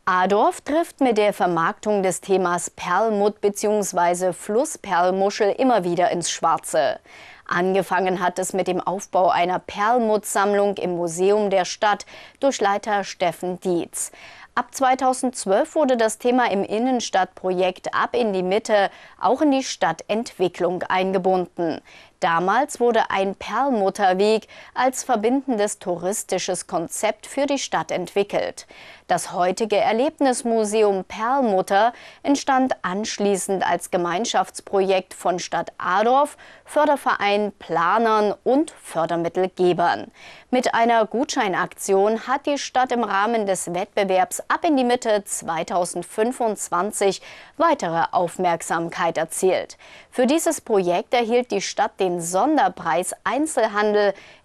Adorf trifft mit der Vermarktung des Themas Perlmutt bzw. Flussperlmuschel immer wieder ins Schwarze. Angefangen hat es mit dem Aufbau einer Perlmutt-Sammlung im Museum der Stadt durch Leiter Steffen Dietz. Ab 2012 wurde das Thema im Innenstadtprojekt Ab in die Mitte auch in die Stadtentwicklung eingebunden. Damals wurde ein Perlmutterweg als verbindendes touristisches Konzept für die Stadt entwickelt. Das heutige Erlebnismuseum Perlmutter entstand anschließend als Gemeinschaftsprojekt von Stadt Adorf, Förderverein, Planern und Fördermittelgebern. Mit einer Gutscheinaktion hat die Stadt im Rahmen des Wettbewerbs Ab in die Mitte 2025 weitere Aufmerksamkeit erzielt. Für dieses Projekt erhielt die Stadt den Sonderpreis Einzelhandel